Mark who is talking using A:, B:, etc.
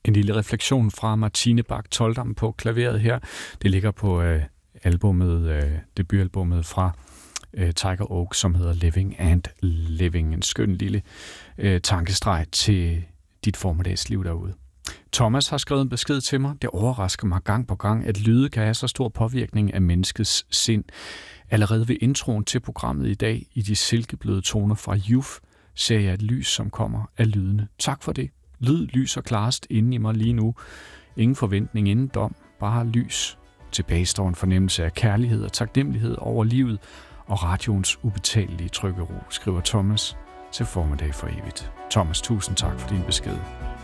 A: En lille refleksion fra Martine Bak-Toldam på klaveret her. Det ligger på debutalbummet fra Tiger Oak, som hedder Living and Living. En skøn lille tankestreg til dit formiddagsliv derude. Thomas har skrevet en besked til mig. Det overrasker mig gang på gang, at lyde kan have så stor påvirkning af menneskets sind. Allerede ved introen til programmet i dag, i de silkebløde toner fra Youth, ser jeg et lys, som kommer af lydene. Tak for det. Lyd, lys og klarest inde i mig lige nu. Ingen forventning, ingen dom, bare lys. Tilbage står en fornemmelse af kærlighed og taknemmelighed over livet og radioens ubetalelige trykkero, skriver Thomas til Formiddag for evigt. Thomas, tusind tak for din besked.